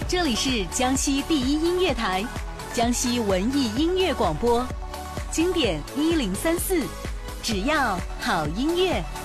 这里是江西第一音乐台，江西文艺音乐广播，经典1034，只要好音乐。